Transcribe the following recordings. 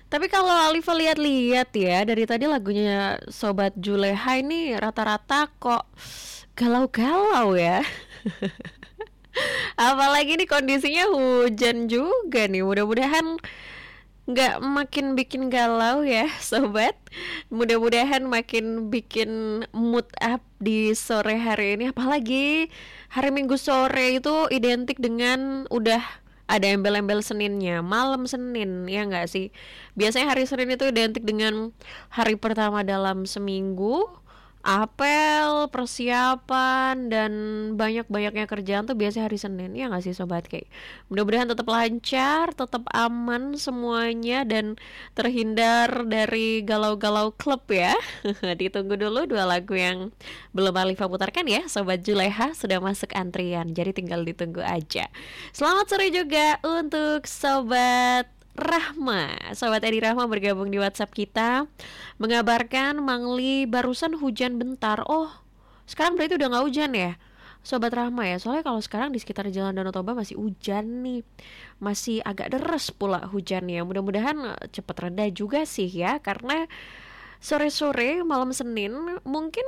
Tapi kalau Alifa lihat-lihat ya, dari tadi lagunya Sobat Juleha ini rata-rata kok galau-galau ya. Apalagi nih kondisinya hujan juga nih. Mudah-mudahan nggak makin bikin galau ya sobat. Mudah-mudahan makin bikin mood up di sore hari ini. Apalagi hari Minggu sore itu identik dengan udah ada embel-embel Seninnya, malam Senin ya nggak sih. Biasanya hari Senin itu identik dengan hari pertama dalam seminggu, apel, persiapan, dan banyak-banyaknya kerjaan tuh biasanya hari Senin ya nggak sih sobat kayak. Mudah-mudahan tetap lancar, tetap aman semuanya dan terhindar dari galau-galau klub ya. Ditunggu dulu dua lagu yang belum Alifa putarkan ya. Sobat Juleha sudah masuk antrian, jadi tinggal ditunggu aja. Selamat sore juga untuk Sobat Rahma. Sobat Edi Rahma bergabung di WhatsApp kita, mengabarkan Mangli barusan hujan bentar. Oh, sekarang berarti udah nggak hujan ya Sobat Rahma ya. Soalnya kalau sekarang di sekitar Jalan Danau Toba masih hujan nih, masih agak deres pula hujannya. Mudah-mudahan cepet reda juga sih ya, karena sore-sore malam Senin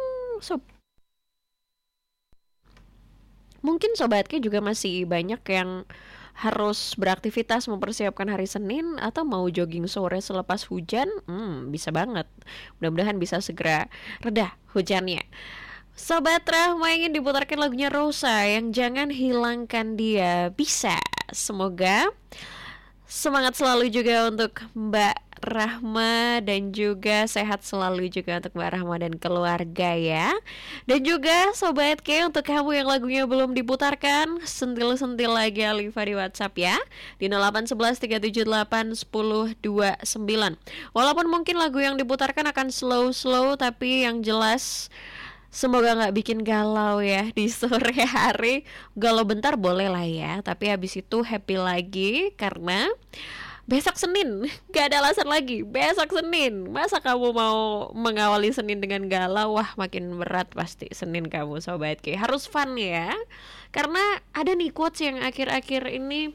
mungkin sobatnya juga masih banyak yang harus beraktivitas mempersiapkan hari Senin atau mau jogging sore selepas hujan. Bisa banget. Mudah-mudahan bisa segera reda hujannya. Sobat Rahma ingin diputarkan lagunya Rosa yang Jangan Hilangkan Dia. Bisa. Semoga semangat selalu juga untuk Mbak Rahma dan juga sehat selalu juga untuk Mbak Rahma dan keluarga ya. Dan juga Sobat K, untuk kamu yang lagunya belum diputarkan, sentil-sentil lagi Alifa di WhatsApp ya, di 0811 378 1029. Walaupun mungkin lagu yang diputarkan akan slow-slow, tapi yang jelas semoga nggak bikin galau ya di sore hari. Galau bentar boleh lah ya, tapi habis itu happy lagi karena besok Senin. Gak ada alasan lagi, besok Senin. Masa kamu mau mengawali Senin dengan galau? Wah, makin berat pasti Senin kamu Sobat K. Harus fun ya, karena ada nih quotes yang akhir-akhir ini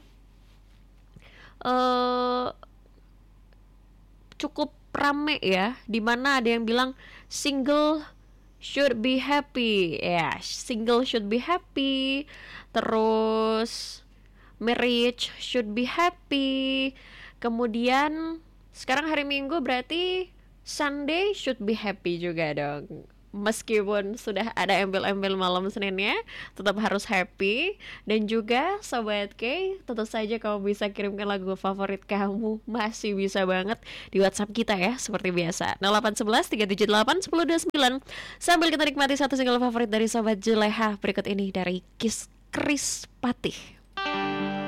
eh cukup rame ya, dimana ada yang bilang single should be happy ya, single should be happy, terus marriage should be happy, kemudian sekarang hari Minggu berarti Sunday should be happy juga dong. Meskipun sudah ada embel-embel malam Seninnya, tetap harus happy. Dan juga Sobat K, tentu saja kamu bisa kirimkan lagu favorit kamu, masih bisa banget di WhatsApp kita ya, seperti biasa 0811 378 1029. Sambil kita nikmati satu single favorit dari Sobat Juleha berikut ini dari Kis Kris Patih.